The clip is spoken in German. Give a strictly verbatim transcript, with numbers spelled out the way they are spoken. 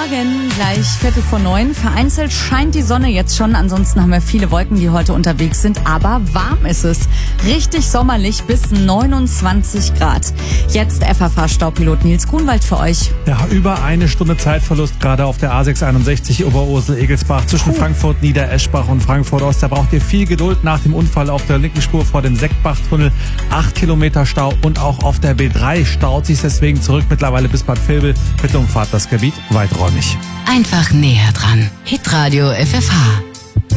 Morgen, gleich Viertel vor neun. Vereinzelt scheint die Sonne jetzt schon, ansonsten haben wir viele Wolken, die heute unterwegs sind, aber warm ist es. Richtig sommerlich bis neunundzwanzig Grad. Jetzt F F H-Staupilot Nils Grunwald für euch. Ja, über eine Stunde Zeitverlust gerade auf der A sechshunderteinundsechzig Oberursel-Egelsbach zwischen Puh. Frankfurt Niedereschbach und Frankfurt Ost. Da braucht ihr viel Geduld nach dem Unfall auf der linken Spur vor dem Seckbachtunnel. Acht Kilometer Stau und auch auf der B drei staut sich deswegen zurück mittlerweile bis Bad Vilbel. Bitte umfahrt das Gebiet weiträumig. Einfach näher dran. Hitradio F F H.